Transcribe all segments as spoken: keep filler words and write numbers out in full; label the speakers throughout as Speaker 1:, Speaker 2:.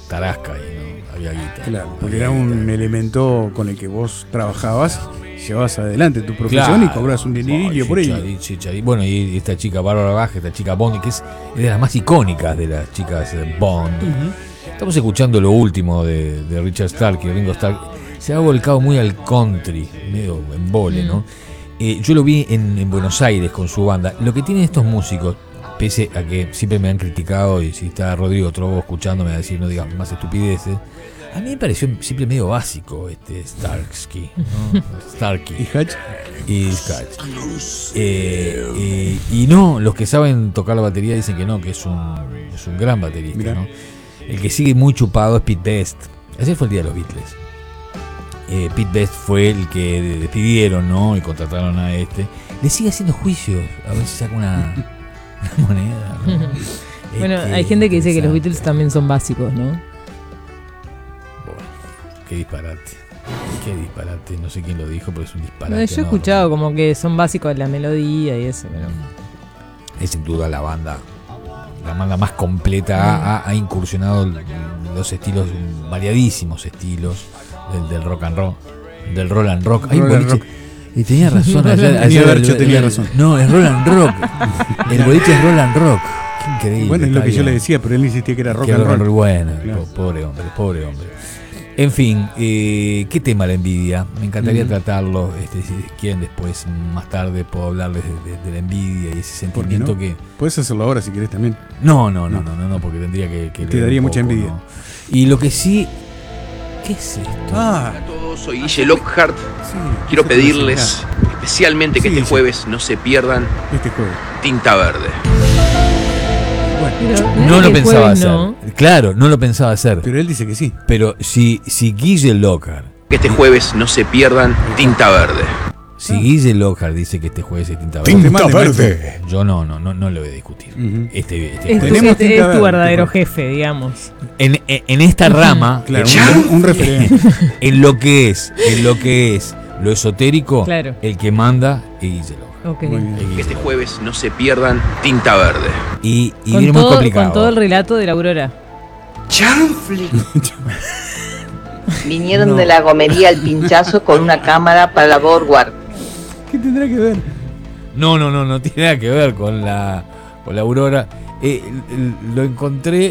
Speaker 1: tarasca ahí, ¿no? Había guita.
Speaker 2: Claro, porque era un elemento con el que vos trabajabas, llevabas adelante tu profesión, claro, y cobras un dinerillo oh, por ello.
Speaker 1: Bueno, y esta chica Bárbara Bach, esta chica Bond, que es, es de las más icónicas de las chicas Bond. Uh-huh. Estamos escuchando lo último de, de Richard Starkey, Ringo Starr. Se ha volcado muy al country, medio en vole, ¿no? Eh, yo lo vi en, en Buenos Aires con su banda. Lo que tienen estos músicos, pese a que siempre me han criticado, y si está Rodrigo Trobo escuchándome a decir no digas más estupideces, a mí me pareció siempre medio básico este Starkey, ¿no? Starkey
Speaker 2: y Hatch
Speaker 1: y Hatch. Eh, eh, y no, los que saben tocar la batería dicen que no, que es un, es un gran baterista, ¿no? El que sigue muy chupado es Pete Best. Ayer fue el día de los Beatles. Eh, Pete Best fue el que despidieron, ¿no? Y contrataron a este. Le sigue haciendo juicios, a ver si saca una, una moneda, ¿no?
Speaker 3: Bueno, este, hay gente que dice que los Beatles también son básicos, ¿no?
Speaker 1: Bueno, qué disparate. Qué disparate, no sé quién lo dijo, pero es un disparate.
Speaker 3: No, yo he escuchado no, como que son básicos de la melodía y eso, pero...
Speaker 1: Es sin duda la banda, la banda más completa, ha, ha incursionado los estilos, variadísimos estilos del, del rock and roll, del roll and rock. Hay un boliche, rock. Y tenía razón, ayer, ayer
Speaker 2: el, el, tenía razón.
Speaker 1: No, es roll and rock. El boliche es roll and rock. Qué increíble.
Speaker 2: Bueno, es lo que bien. Yo le decía, pero él insistía que era rock
Speaker 1: que
Speaker 2: and roll. roll.
Speaker 1: Bueno, claro. Pobre hombre, pobre hombre. En fin, eh, ¿qué tema la envidia? Me encantaría mm. tratarlo. Este, si quieren después, más tarde, puedo hablarles de, de, de la envidia y ese sentimiento no? que...
Speaker 2: Puedes hacerlo ahora si querés también.
Speaker 1: No, no, no, no, no, no porque tendría que... que
Speaker 2: Te daría mucha poco, envidia.
Speaker 1: ¿no? Y lo que sí... ¿Qué es esto?
Speaker 4: Ah. Hola a todos, soy Guille Lockhart. Sí, Quiero pedirles especialmente que sí, este sí. jueves no se pierdan
Speaker 2: este jueves.
Speaker 4: Tinta Verde.
Speaker 1: Bueno, no lo pensaba hacer. No. Claro, no lo pensaba hacer.
Speaker 2: Pero él dice que sí.
Speaker 1: Pero si, si Guille Lockhart...
Speaker 4: Que este jueves no se pierdan Tinta Verde.
Speaker 1: Si ah. Guille Lockhart dice que este jueves es Tinta Verde...
Speaker 2: Tinta Verde.
Speaker 1: Yo no, no, no, no lo voy a discutir. Uh-huh. Este, este
Speaker 3: es,
Speaker 1: jueves.
Speaker 3: Es, es, es tu verdadero jefe, digamos.
Speaker 1: En, en, en esta rama...
Speaker 2: Claro, un, un referente.
Speaker 1: En lo que es, en lo que es lo esotérico,
Speaker 3: claro.
Speaker 1: El que manda es Guille Lockhart.
Speaker 3: Okay.
Speaker 4: Que este jueves no se pierdan Tinta Verde.
Speaker 1: Y, y
Speaker 3: con
Speaker 1: viene
Speaker 3: todo,
Speaker 1: muy complicado.
Speaker 3: Con todo el relato de la Aurora.
Speaker 5: ¡Chanfli! Vinieron no. de la gomería al pinchazo con una cámara para la boardwalk.
Speaker 2: ¿Qué tendrá que ver?
Speaker 1: No, no, no, no tiene nada que ver con la, con la Aurora. Eh, lo encontré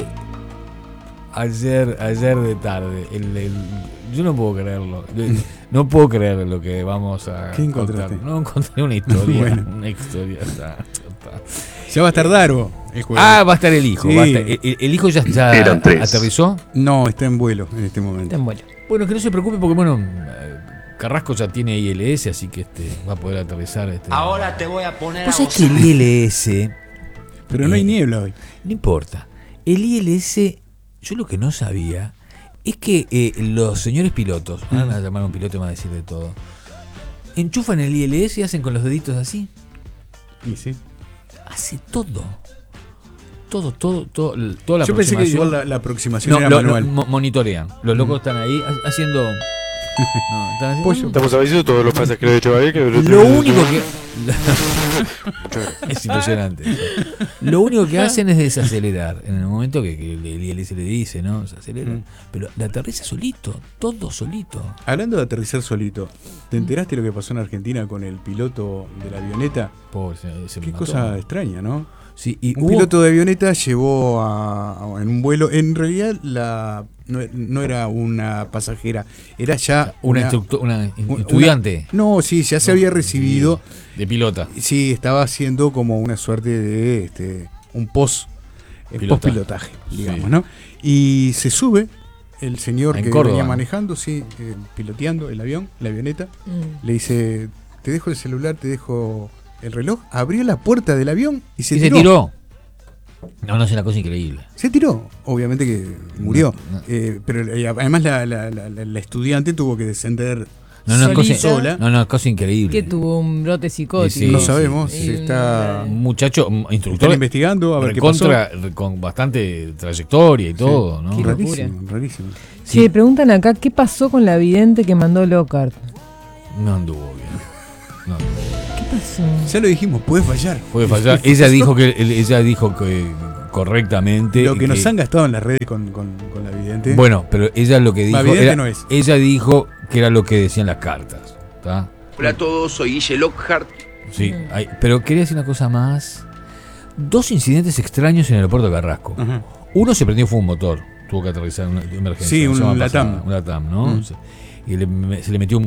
Speaker 1: ayer, ayer de tarde. El, el, yo no puedo creerlo. No puedo creer lo que vamos a
Speaker 2: ¿Qué encontraste?
Speaker 1: Contar. No encontré una historia.
Speaker 2: Bueno.
Speaker 1: Una historia. Está, está.
Speaker 2: Ya va a estar Darbo el jueves.
Speaker 1: Ah, va a estar el hijo.
Speaker 2: Sí.
Speaker 1: Va a estar, el, el hijo ya, ya aterrizó.
Speaker 2: No, está en vuelo en este momento.
Speaker 3: Está en vuelo.
Speaker 1: Bueno, que no se preocupe porque, bueno, Carrasco ya tiene I L S, así que este va a poder aterrizar. Este.
Speaker 6: Ahora te voy a poner.
Speaker 1: ¿Vos sabés que el I L S?
Speaker 2: Pero no hay niebla hoy.
Speaker 1: No importa. El I L S, yo lo que no sabía es que eh, los señores pilotos, mm. van a llamar a un piloto y van a decir de todo, enchufan el I L S y hacen con los deditos así.
Speaker 2: Y sí.
Speaker 1: Hace todo. Todo, todo, todo, toda la
Speaker 2: Yo pensé que igual la, la aproximación
Speaker 1: no,
Speaker 2: era
Speaker 1: lo,
Speaker 2: manual.
Speaker 1: Lo, monitorean. Los mm. locos están ahí haciendo...
Speaker 7: No, ¿están haciendo? Pollo. Estamos avisando todos los pases que le he hecho a él. Que
Speaker 1: lo único que... es impresionante. Lo único que hacen es desacelerar. En el momento que, que el I L S le dice, ¿no? Se acelera. Mm. Pero la aterriza solito. Todo solito.
Speaker 2: Hablando de aterrizar solito, ¿te enteraste lo que pasó en Argentina con el piloto de la avioneta?
Speaker 1: Pobre, se, se
Speaker 2: Qué
Speaker 1: mató.
Speaker 2: cosa extraña, ¿no?
Speaker 1: Sí, y
Speaker 2: un
Speaker 1: hubo...
Speaker 2: piloto de avioneta llevó a, a, en un vuelo, en realidad la no, no era una pasajera, era ya
Speaker 1: una,
Speaker 2: una,
Speaker 1: instructo, una estudiante.
Speaker 2: Una, no, sí, ya se había recibido
Speaker 1: de, de pilota.
Speaker 2: Sí, estaba haciendo como una suerte de este un post post pilotaje, digamos, sí. ¿no? Y se sube el señor
Speaker 1: en
Speaker 2: que
Speaker 1: Córdoba,
Speaker 2: venía
Speaker 1: ¿no?
Speaker 2: manejando, sí, eh, piloteando el avión, la avioneta, mm. le dice, te dejo el celular, te dejo el reloj, abrió la puerta del avión y se
Speaker 1: y
Speaker 2: tiró.
Speaker 1: Se tiró. No, no, es una cosa increíble.
Speaker 2: Se tiró, obviamente que murió. No, no. Eh, pero eh, además la, la, la, la estudiante tuvo que descender
Speaker 1: no, no, cosa,
Speaker 2: sola.
Speaker 1: No, no, es cosa increíble.
Speaker 3: Que tuvo un brote psicótico.
Speaker 2: Sí, sí, no sabemos.
Speaker 3: Sí.
Speaker 2: Si está
Speaker 1: un muchacho, un instructor.
Speaker 2: Están investigando a ver
Speaker 1: recontra,
Speaker 2: qué pasó.
Speaker 1: Con bastante trayectoria y todo,
Speaker 2: sí.
Speaker 1: ¿no?
Speaker 2: Qué rarísimo, rarísimo.
Speaker 3: Sí. Sí, preguntan acá, ¿qué pasó con la vidente que mandó Lockhart?
Speaker 1: No anduvo bien. No anduvo bien.
Speaker 3: ¿Qué pasó?
Speaker 2: Ya lo dijimos, puede fallar.
Speaker 1: Puede fallar. Ella dijo que ella dijo que correctamente.
Speaker 2: Lo que, que nos han gastado en las redes con, con, con la vidente.
Speaker 1: Bueno, pero ella lo que dijo.
Speaker 2: Era, no es.
Speaker 1: Ella dijo que era lo que decían las cartas. ¿Tá?
Speaker 4: Hola a todos, soy Guille Lockhart.
Speaker 1: Sí, hay, pero quería decir una cosa más. Dos incidentes extraños en el aeropuerto de Carrasco. Uh-huh. Uno se prendió, fue un motor. Tuvo que aterrizar en una emergencia.
Speaker 2: Sí, un Latam.
Speaker 1: Un Latam, ¿no? Uh-huh. Y le, se le metió un,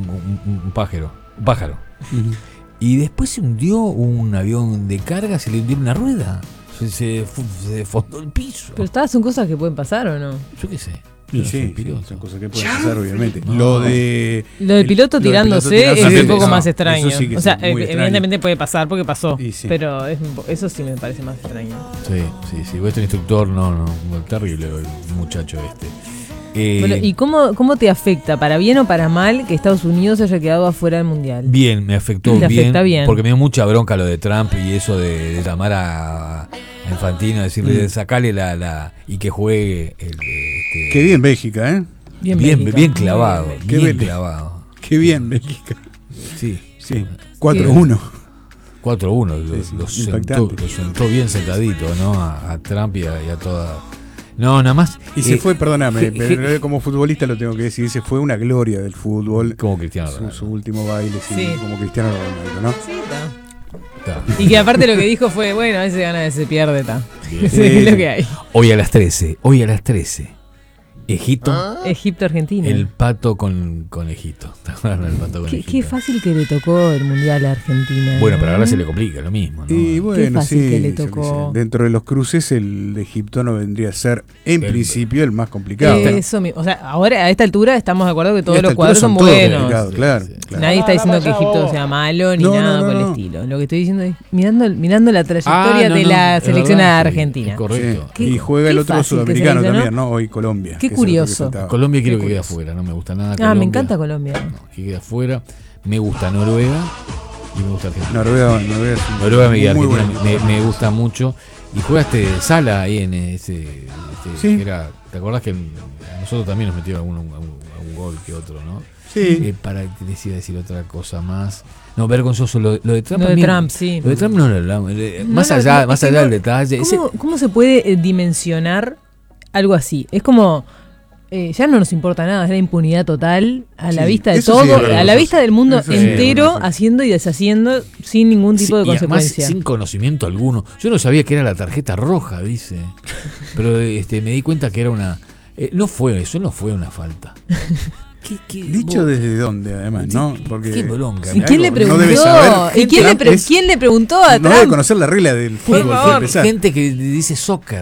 Speaker 1: un, un pájaro. Un pájaro. Uh-huh. Y después se hundió un avión de carga, se le hundió una rueda. Se, se, se desfondó el piso.
Speaker 3: Pero estas son cosas que pueden pasar, ¿o no?
Speaker 1: Yo qué sé.
Speaker 2: Sí, sí, sí, son cosas que pueden pasar, obviamente. No. Lo de
Speaker 3: lo del piloto tirándose
Speaker 2: piloto
Speaker 3: es
Speaker 2: sí,
Speaker 3: un poco
Speaker 2: no,
Speaker 3: más extraño.
Speaker 2: Sí
Speaker 3: o sea,
Speaker 2: extraño.
Speaker 3: Evidentemente puede pasar porque pasó.
Speaker 2: Sí.
Speaker 3: Pero es, eso sí me parece más extraño.
Speaker 1: Sí, sí, sí. Este instructor, no, no, terrible el muchacho este.
Speaker 3: Eh, bueno, ¿y cómo, cómo te afecta, para bien o para mal, que Estados Unidos haya quedado afuera del Mundial?
Speaker 1: Bien, me afectó
Speaker 3: ¿Te
Speaker 1: bien,
Speaker 3: afecta bien?
Speaker 1: Porque me dio mucha bronca lo de Trump y eso de, de llamar a, a Infantino, decirle, mm. sacarle la, la... y que juegue el... Este,
Speaker 2: Qué bien Bélgica, ¿eh?
Speaker 1: Bien, bien, bien clavado,
Speaker 2: Qué
Speaker 1: bien
Speaker 2: be-
Speaker 1: clavado.
Speaker 2: Qué bien Bélgica.
Speaker 1: Sí.
Speaker 2: Sí, cuatro uno.
Speaker 1: cuatro uno, lo,
Speaker 2: sí, sí,
Speaker 1: lo, sentó, lo sentó bien sentadito, ¿no? A, a Trump y a, y a toda... No, nada más.
Speaker 2: Y eh, se fue, perdóname, pero como futbolista lo tengo que decir, se fue una gloria del fútbol.
Speaker 1: Como Cristiano Ronaldo.
Speaker 2: Su, su último baile, sí, sí, como Cristiano Ronaldo, ¿no?
Speaker 3: Sí, está. Está. Y que aparte lo que dijo fue, bueno, a veces gana, a veces se pierde, está.
Speaker 1: Sí,
Speaker 3: es lo que hay.
Speaker 1: Hoy a las trece, hoy a las trece. Egipto.
Speaker 3: ¿Ah? Egipto, Argentina.
Speaker 1: El pato con, con Egipto. El pato con
Speaker 3: qué,
Speaker 1: Egipto.
Speaker 3: Qué fácil que le tocó el Mundial a Argentina.
Speaker 1: Bueno, pero ahora se le complica lo mismo, ¿no?
Speaker 2: Y bueno,
Speaker 3: qué fácil
Speaker 2: sí,
Speaker 3: que le tocó.
Speaker 2: Dentro de los cruces, el de Egipto no vendría a ser, en el, principio, el más complicado.
Speaker 3: Eso mismo. O sea, ahora a esta altura estamos de acuerdo que todos los cuadros son, son buenos.
Speaker 2: Claro, sí, claro.
Speaker 3: Nadie está diciendo que Egipto sea malo ni no, nada no, no, por el no. estilo. Lo que estoy diciendo es mirando, mirando la trayectoria ah, no, de no, la selección verdad, argentina.
Speaker 1: Sí, correcto.
Speaker 2: Sí. Y juega el otro sudamericano dice, también, ¿no? Hoy Colombia.
Speaker 3: Qué curioso.
Speaker 1: Colombia quiero que quede afuera, no me gusta nada.
Speaker 3: Ah,
Speaker 1: Colombia.
Speaker 3: Me encanta Colombia.
Speaker 1: No, que quede afuera. Me gusta Noruega y me gusta Argentina.
Speaker 2: Noruega, Noruega, es
Speaker 1: Noruega y Argentina me, me gusta mucho. Y juega este Sala ahí en ese. Este,
Speaker 2: sí.
Speaker 1: que era, ¿te acordás que a nosotros también nos metió algún, algún, algún gol que otro, ¿no?
Speaker 2: Sí.
Speaker 1: Eh, para que decida decir otra cosa más. No, vergonzoso. Lo, lo de Trump.
Speaker 3: Lo de Trump, sí.
Speaker 1: Lo de Trump no lo hablamos.
Speaker 3: No,
Speaker 1: más
Speaker 3: no,
Speaker 1: allá,
Speaker 3: no,
Speaker 1: más allá no, del detalle.
Speaker 3: ¿Cómo, ese... ¿Cómo se puede eh, dimensionar algo así? Es como. Eh, ya no nos importa nada, es la impunidad total a la sí, vista de todo, sí, a la vista del mundo eso entero, sí, haciendo y deshaciendo sin ningún tipo sí, de consecuencia.
Speaker 1: Sin conocimiento alguno. Yo no sabía que era la tarjeta roja, dice. Pero este, me di cuenta que era una... Eh, no fue, eso no fue una falta.
Speaker 2: ¿Qué, qué, Dicho vos? Desde dónde, además, ¿no? Porque
Speaker 1: qué bronca.
Speaker 3: ¿Y quién le preguntó? No ¿Y quién, le pre es, ¿Quién le preguntó a Trump?
Speaker 2: No debe conocer la regla del fútbol.
Speaker 1: Gente que dice soccer.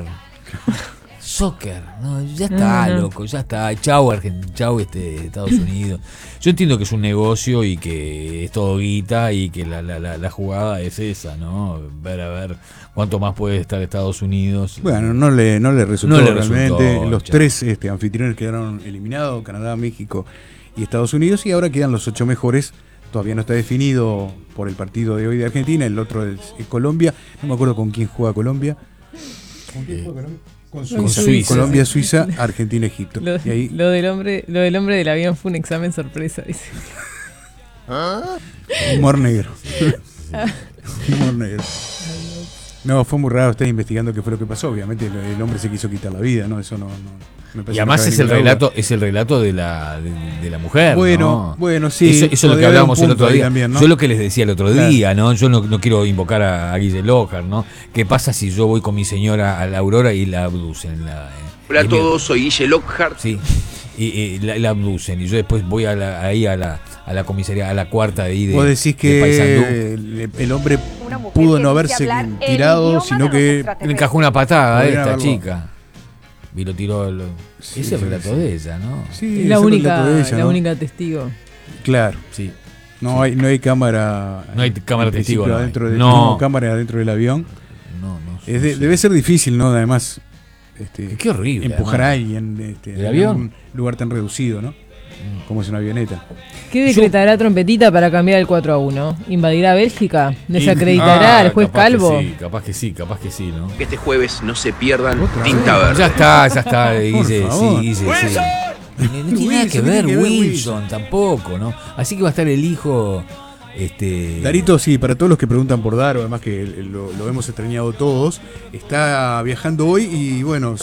Speaker 1: Soccer, no, ya está, no, no. loco, ya está, chau Argentina, chau este, Estados Unidos. Yo entiendo que es un negocio y que es todo guita y que la, la, la, la jugada es esa, ¿no? Ver a ver cuánto más puede estar Estados Unidos.
Speaker 2: Bueno, no le, no le resultó
Speaker 1: no le
Speaker 2: realmente.
Speaker 1: Resultó,
Speaker 2: Los chau. tres este, anfitriones quedaron eliminados, Canadá, México y Estados Unidos, y ahora quedan los ocho mejores. Todavía no está definido por el partido de hoy de Argentina, el otro es Colombia. No me acuerdo con quién juega Colombia. ¿Con quién juega Colombia? Con Suiza. Con Suiza. Colombia, Suiza, Argentina, Egipto.
Speaker 3: Lo,
Speaker 2: y ahí...
Speaker 3: lo, del hombre, lo del hombre del avión fue un examen sorpresa, dice.
Speaker 2: ¿Ah? Humor negro. Humor negro. No, fue muy raro, estar investigando qué fue lo que pasó. Obviamente el, el hombre se quiso quitar la vida, ¿no? Eso no, no me
Speaker 1: y además es el relato, es el relato de la de, de la mujer.
Speaker 2: Bueno,
Speaker 1: ¿no?
Speaker 2: bueno, sí.
Speaker 1: Eso, eso es lo que hablábamos el otro día.
Speaker 2: También, ¿no?
Speaker 1: Yo lo que les decía el otro claro. día, ¿no? Yo no, no quiero invocar a, a Guille Lockhart, ¿no? ¿Qué pasa si yo voy con mi señora a la Aurora y la abducen? La,
Speaker 4: Hola a todos, soy Guille Lockhart.
Speaker 1: Sí. Y, y la, la abducen y yo después voy a la, ahí a la a la comisaría, a la cuarta de ahí de
Speaker 2: Vos decís que el, el hombre pudo no haberse tirado, sino que
Speaker 1: le encajó una patada a esta chica y lo tiró el, sí, ese es el relato sí. de ella, ¿no?
Speaker 3: Sí, es la única de ella, la ¿no? única testigo.
Speaker 2: Claro.
Speaker 1: Sí.
Speaker 2: No hay no hay cámara.
Speaker 1: No hay cámara testigo no
Speaker 2: adentro de,
Speaker 1: no.
Speaker 2: no cámara adentro del avión.
Speaker 1: No, no.
Speaker 2: Es de, debe ser difícil, ¿no? Además este,
Speaker 1: qué horrible.
Speaker 2: Empujar además. a alguien este,
Speaker 1: ¿El avión?
Speaker 2: en un lugar tan reducido, ¿no? Como es una avioneta.
Speaker 3: ¿Qué decretará Yo... trompetita para cambiar el cuatro a uno? ¿Invadirá Bélgica? ¿Desacreditará al ah, juez Calvo?
Speaker 1: Sí, capaz que sí, capaz que sí, ¿no?
Speaker 4: Que este jueves no se pierdan Tinta Verde.
Speaker 1: Ya está, ya está, dice, sí, dice, sí. No, no tiene nada que ver Wilson, Wilson tampoco, ¿no? Así que va a estar el hijo, Este...
Speaker 2: Darito, sí, para todos los que preguntan por Daro, además que lo, lo hemos extrañado todos, está viajando hoy y bueno,